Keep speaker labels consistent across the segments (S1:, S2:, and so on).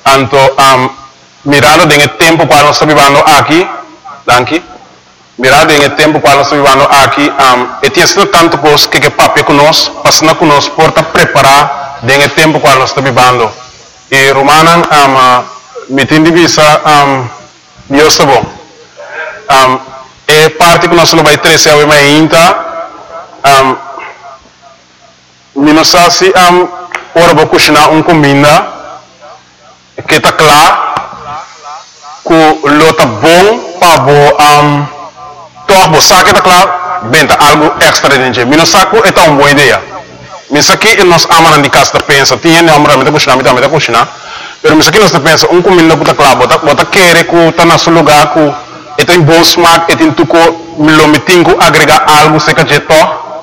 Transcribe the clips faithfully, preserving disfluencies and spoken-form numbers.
S1: Anto, um, mirando en el tiempo cuando estamos viviendo aquí, danke, mirando en el tiempo cuando estamos viviendo aquí, um, e tiene tanto cosas que que papi conosco, pasando conosco, porta preparar en el tiempo cuando estamos viviendo. E Romanan, um, uh, mi tindivisa, um, Dios te bom. Um, e parte que nós lo vai trece ao mai inta, um, minosasi, um, ora vou cozinhar um comida, que está claro, que lo tá bom para bo, um, toch bo saque tá claro, benta algo extra dentro. Minosaco é uma boa ideia. Mas aqui nós amamos de casa pensa, tinha não amamos de cozinhar, de de cozinhar, mas aqui nós pensa um comida que tá claro, bota bota querer que tá no seu lugar que é tem bom smack, é tem tuco, lo metingo agregar algo seca de to.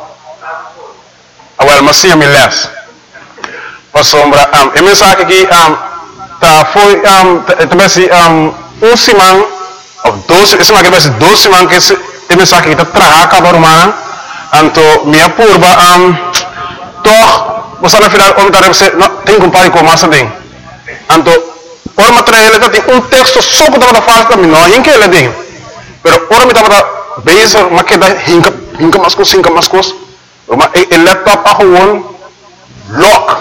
S1: Awal masih me les. Pasombra, um, e mensagem aqui, um, tá foi, um, também se um, um semana, ou doze, esse aqui vai ser doze semanas que esse mensagem aqui tá trabalhando com a romana, então minha purba, um, toch, você na final, como tá você, tem que comparar com mais também. Então, ora material ele tem um texto só que tá fácil também, não, em que ele tem, pero ora me tá para base, mas que dá hinca, hinca mais coisa, hinca mais coisa, mas o laptop a gewoon lock.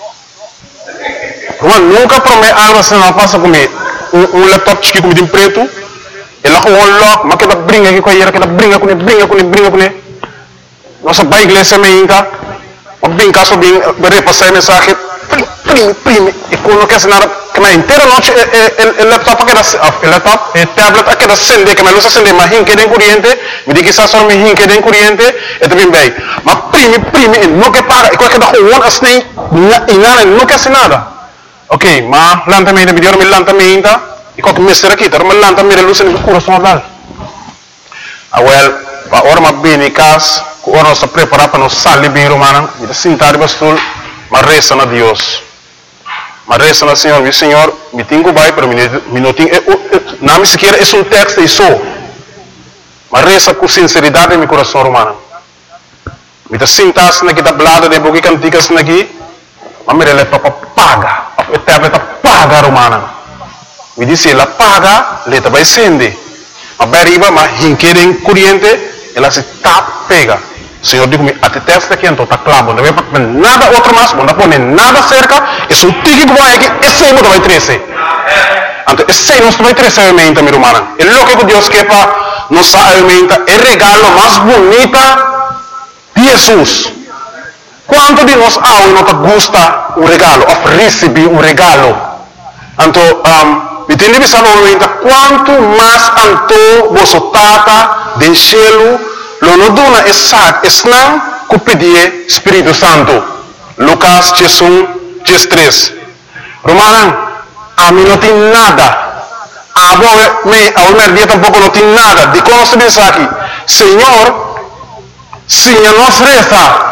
S1: Mas nunca promete algo assim, não passa comigo. Um, um laptop chique como de preto, ele gewoon lock, mas que dá brinca aqui com ele, que dá brinca com ele, brinca com ele, brinca com ele. Nossa bai igreja me inca, mas bem caso bem, bem passar mensagem, prime, prime, e quando quer nada, que na inteira noite o laptop aqui o laptop, o tablet aqui da acende, que me luz acende, mas hinque de corrente, me diz que está só me hinque de corrente, e também bem. Mas prime, prime, e não quer pagar, e qualquer da gewoon assim, e nada, não quer nada. Ok, ma lantamento, mi dicono mi lantamento, e qualche messere aqui, però mi lantamento è luce nel coração dal. Ah, well, ma ora ma bene cas, ora non sta preparato per non salire bene romana, mi da sentare bastul, ma resta na Dios. Ma resta na Signor, mi Signor, mi tengo vai, però mi mi non tengo, non mi siquiera è un testo e so. Ma resta con sinceridade nel mio coração romana. Mi da sentarsi na che da blada de bogi canticas na aqui, ma mi rele papa paga. E tablet paga romana. Mi dice la paga, le vai sende. Ma bem arriba, ma hinqueren corriente, ela se tap pega. Senhor digo me até testa aqui então tá claro, não vai para nada outro mais, não pode nada cerca, e se o tigre que vai aqui, esse não vai trece. Então esse não vai trece aumenta mi romana. E lo que Deus quer para nos aumenta é regalo mais bonita de Jesus. Quanto di nós há não te gusta um regalo, of receber um regalo? Então, um, me tem de pensar no quanto mais anto você tata de cielo, lo no dona é sac, é snang, que pedir Espírito Santo. Lucas dez, três. Romana, a mim não tem nada. A me, a minha dia tampouco não tem nada. De como se pensa aqui, Senhor, Senhor nos reza.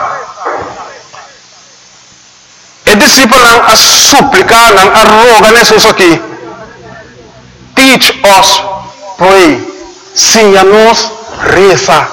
S1: E discípulos a suplicar, a rogar Jesus aqui. Teach us, pray. Enseña-nos, reza.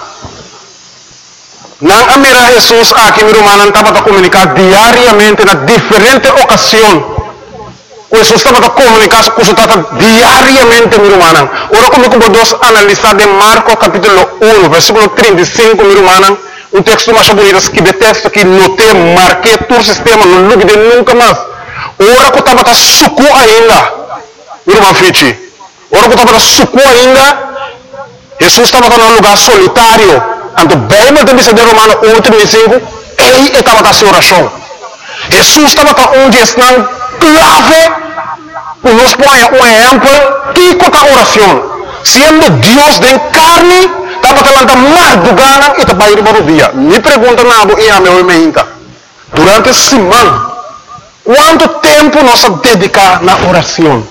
S1: Nang amira Jesus aqui, mi romana, estava a comunicar diariamente na diferente ocasião. Jesus estava a comunicar com o tata diariamente, mi romana. Ora como podemos analisar de Marcos capítulo um, versículo trinta e cinco, mi romana. Um texto mais bonito que de texto que notei, marquei todo o sistema, não lugue de nunca mais. Ora que estava a suco ainda, irmão Fichi. Ora que estava a suco ainda, Jesus estava num lugar solitário. Então, bem mais de ser romano um, trinta e cinco, ele estava a sua oração. Jesus estava onde está clave, para nos pôr um exemplo, que é a oração. Sendo Deus de carne, estava falando mais do gana e estava indo para o dia. Me pergunta nada e a meu irmão, durante a semana, quanto tempo nós dedicamos na oração?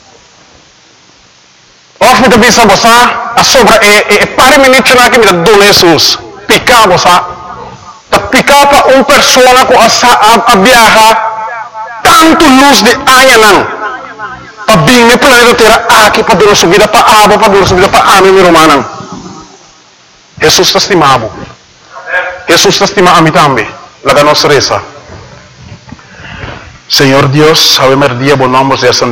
S1: Of me também sabe a sobra é para minutos na que me dá Jesus, picar você, tá picar para uma pessoa que a viajar tanto luz de anha não. Para bem me planeta terra aqui para dar subida para água, para dar subida para a minha romana. Jesus está estimado. Jesus está estimado a mim também. La nossa reza. Senhor Deus, sabemos dia bom nome de